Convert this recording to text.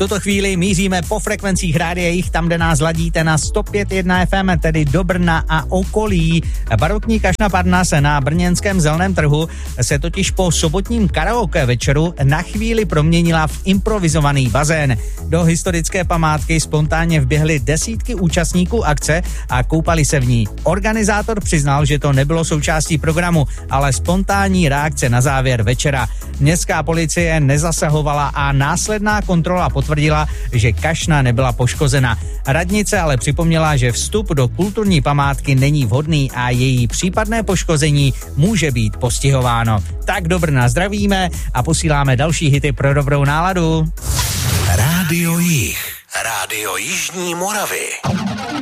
tuto chvíli míříme po frekvencích Rádia Jich, tam, kde nás ladíte na 105.1 FM, tedy do Brna a okolí. Barokní Kašna Parnas na brněnském Zeleném trhu se totiž po sobotním karaoke večeru na chvíli proměnila v improvizovaný bazén. Do historické památky spontánně vběhly desítky účastníků akce a koupali se v ní. Organizátor přiznal, že to nebylo součástí programu, ale spontánní reakce na závěr večera. Městská policie nezasahovala a následná kontrola potvrdila, že kašna nebyla poškozena. Radnice ale připomněla, že vstup do kulturní památky není vhodný a její případné poškození může být postihováno. Tak do Brna zdravíme a posíláme další hity pro dobrou náladu. Rádio Jich, Rádio Jižní Moravy.